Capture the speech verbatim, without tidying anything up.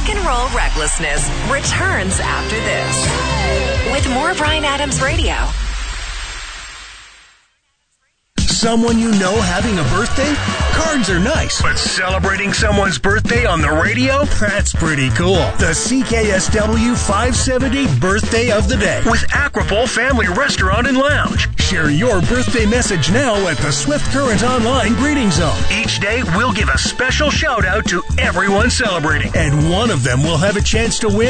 rock and roll recklessness returns after this. With more Bryan Adams Radio. Someone you know having a birthday? Cards are nice, but celebrating someone's birthday on the radio? That's pretty cool. The C K S W five seventy Birthday of the Day with Aquapole Family Restaurant and Lounge. Share your birthday message now at the Swift Current Online Greeting Zone. Each day, we'll give a special shout out to everyone celebrating, and one of them will have a chance to win